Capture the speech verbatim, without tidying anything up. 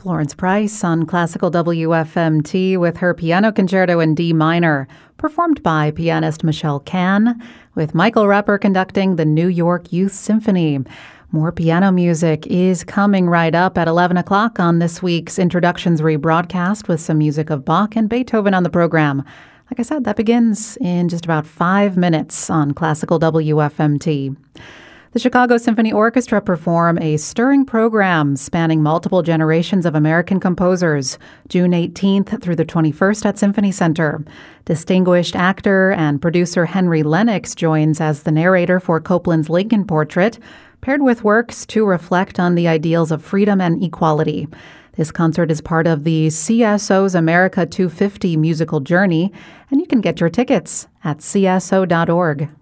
Florence Price on Classical W F M T with her piano concerto in D minor, performed by pianist Michelle Kahn, with Michael Rapper conducting the New York Youth Symphony. More piano music is coming right up at eleven o'clock on this week's Introductions rebroadcast with some music of Bach and Beethoven on the program. Like I said, that begins in just about five minutes on Classical W F M T. The Chicago Symphony Orchestra perform a stirring program spanning multiple generations of American composers, June eighteenth through the twenty-first at Symphony Center. Distinguished actor and producer Henry Lennox joins as the narrator for Copland's Lincoln Portrait, paired with works to reflect on the ideals of freedom and equality. This concert is part of the C S O's America two fifty musical journey, and you can get your tickets at C S O dot org.